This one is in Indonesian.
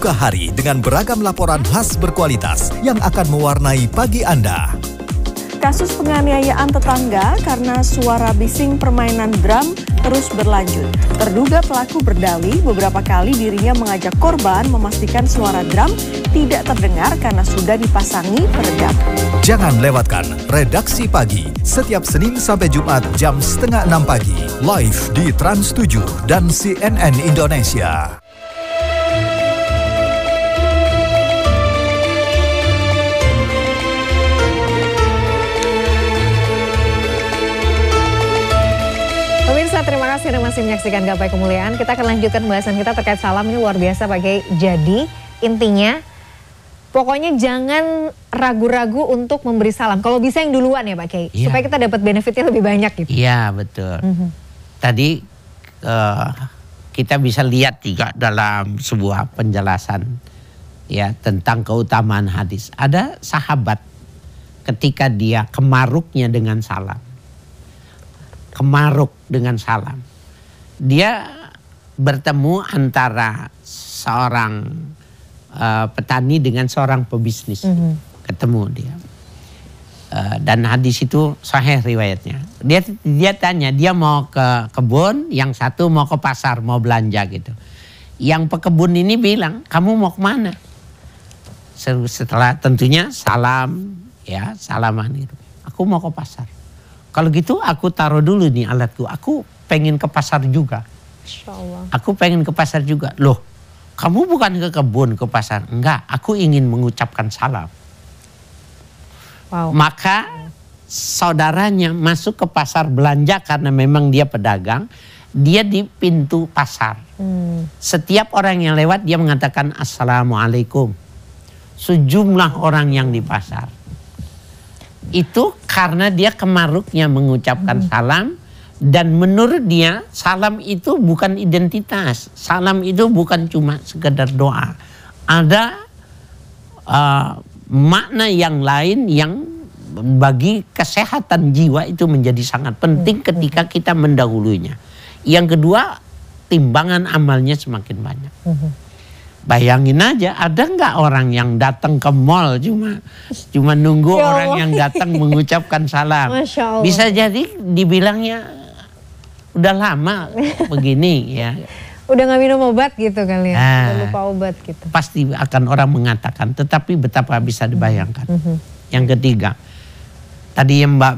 membuka hari dengan beragam laporan khas berkualitas yang akan mewarnai pagi Anda. Kasus penganiayaan tetangga karena suara bising permainan drum terus berlanjut. Terduga pelaku berdalih beberapa kali dirinya mengajak korban memastikan suara drum tidak terdengar karena sudah dipasangi peredam. Jangan lewatkan Redaksi Pagi setiap Senin sampai Jumat jam 5:30 pagi live di Trans 7 dan CNN Indonesia. Pemirsa, terima kasih Anda masih menyaksikan Gapai Kemuliaan. Kita akan lanjutkan pembahasan kita terkait salam. Ini luar biasa Pak Kiai. Jadi intinya pokoknya jangan ragu-ragu untuk memberi salam. Kalau bisa yang duluan ya Pak Kiai. Supaya kita dapat benefitnya lebih banyak gitu. Iya betul. Tadi kita bisa lihat juga dalam sebuah penjelasan ya tentang keutamaan hadis. Ada sahabat ketika dia kemaruknya dengan salam. Kemaruk dengan salam. Dia bertemu antara seorang petani dengan seorang pebisnis. Ketemu dia. Dan hadis itu sahih riwayatnya. Dia tanya, dia mau ke kebun, yang satu mau ke pasar, mau belanja gitu. Yang pekebun ini bilang, kamu mau kemana? Setelah tentunya salam, ya salaman gitu. Aku mau ke pasar. Kalau gitu aku taruh dulu nih alatku. Aku pengen ke pasar juga. Insya Allah. Aku pengen ke pasar juga. Loh, kamu bukan ke kebun, ke pasar? Enggak, aku ingin mengucapkan salam. Wow. Maka saudaranya masuk ke pasar belanja karena memang dia pedagang. Dia di pintu pasar. Setiap orang yang lewat dia mengatakan Assalamualaikum. Sejumlah orang yang di pasar. Itu karena dia kemaruknya mengucapkan salam. Dan menurut dia salam itu bukan identitas. Salam itu bukan cuma sekedar doa. Ada makna yang lain yang bagi kesehatan jiwa itu menjadi sangat penting ketika kita mendahulunya. Yang kedua, timbangan amalnya semakin banyak. Bayangin aja, ada nggak orang yang datang ke mall cuma nunggu orang yang datang mengucapkan salam. Bisa jadi dibilangnya udah lama begini ya. Udah nggak minum obat gitu kali ya, udah lupa obat gitu. Pasti akan orang mengatakan, tetapi betapa bisa dibayangkan. Yang ketiga, tadi yang Mbak